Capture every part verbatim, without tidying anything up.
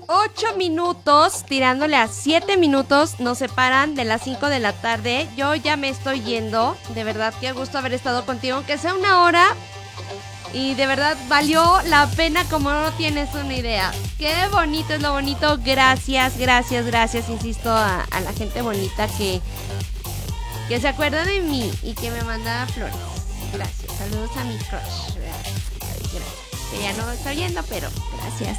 ocho minutos, tirándole a siete minutos, nos separan de las cinco de la tarde. Yo ya me estoy yendo. De verdad, qué gusto haber estado contigo, aunque sea una hora. Y de verdad, valió la pena como no tienes una idea. Qué bonito es lo bonito. Gracias, gracias, gracias, insisto, a, a la gente bonita que, que se acuerda de mí y que me manda flores. Gracias, saludos a mi crush. Gracias, que ya no me está oyendo, pero gracias.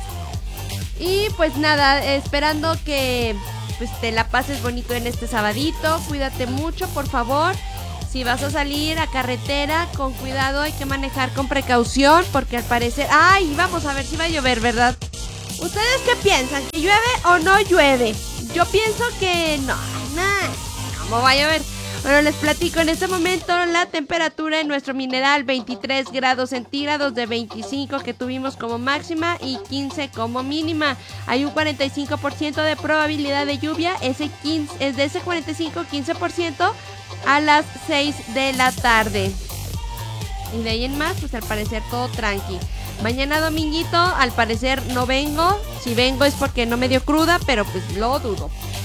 Y pues nada, esperando que pues te la pases bonito en este sabadito. Cuídate mucho, por favor. Si vas a salir a carretera, con cuidado, hay que manejar con precaución, porque al parecer... ¡Ay! Vamos a ver si va a llover, ¿verdad? ¿Ustedes qué piensan? ¿Que llueve o no llueve? Yo pienso que no. Nah, ¿cómo va a llover? Bueno, les platico, en este momento la temperatura en nuestro mineral, veintitrés grados centígrados, de veinticinco que tuvimos como máxima y quince como mínima. Hay un cuarenta y cinco por ciento de probabilidad de lluvia, ese quince, es de ese cuarenta y cinco, quince por ciento a las seis de la tarde. Y de ahí en más, pues al parecer todo tranqui. Mañana dominguito, al parecer no vengo. Si vengo es porque no me dio cruda, pero pues lo dudo.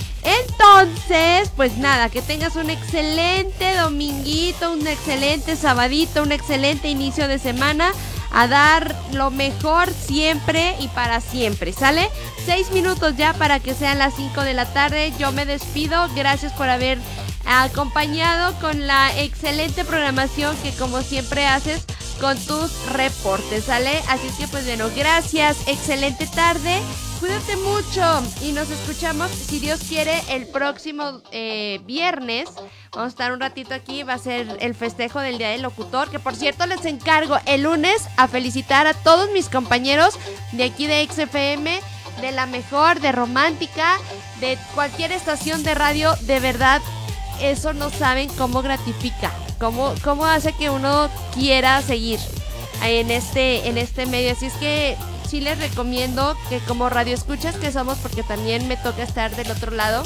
Entonces, pues nada, que tengas un excelente dominguito, un excelente sabadito, un excelente inicio de semana. A dar lo mejor siempre y para siempre, ¿sale? Seis minutos ya para que sean las cinco de la tarde. Yo me despido. Gracias por haber acompañado con la excelente programación que como siempre haces con tus reportes, ¿sale? Así que pues bueno, gracias, excelente tarde. Cuídate mucho y nos escuchamos, si Dios quiere, el próximo eh, viernes. Vamos a estar un ratito aquí, va a ser el festejo del Día del Locutor, que por cierto les encargo el lunes a felicitar a todos mis compañeros de aquí de X F M, de La Mejor, de Romántica, de cualquier estación de radio. De verdad, eso no saben cómo gratifica, cómo, cómo hace que uno quiera seguir en este, en este medio. Así es que sí les recomiendo que como radio escuchas que somos, porque también me toca estar del otro lado,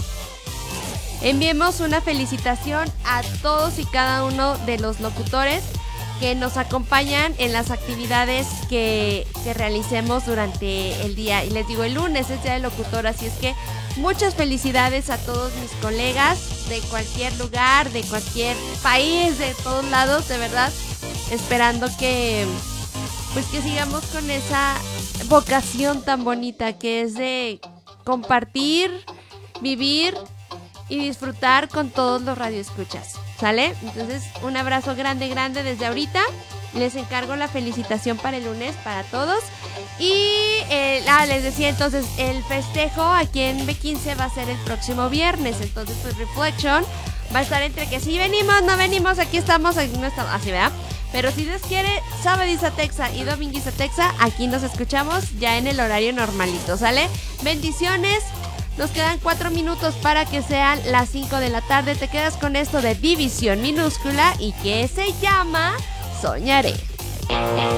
enviemos una felicitación a todos y cada uno de los locutores que nos acompañan en las actividades que, que realicemos durante el día. Y les digo, el lunes es Día del Locutor, así es que muchas felicidades a todos mis colegas de cualquier lugar, de cualquier país, de todos lados, de verdad, esperando que pues que sigamos con esa vocación tan bonita que es de compartir, vivir y disfrutar con todos los radioescuchas, ¿sale? Entonces, un abrazo grande, grande desde ahorita. Les encargo la felicitación para el lunes para todos. Y eh, ah, les decía entonces, el festejo aquí en B quince va a ser el próximo viernes. Entonces, pues Reflection va a estar entre que si venimos, no venimos, aquí estamos, aquí no estamos, así, ¿verdad? Pero si Dios quiere, sábado Texa y domingo Texa, aquí nos escuchamos ya en el horario normalito, ¿sale? Bendiciones. Nos quedan cuatro minutos para que sean las cinco de la tarde. Te quedas con esto de División Minúscula y que se llama Soñaré.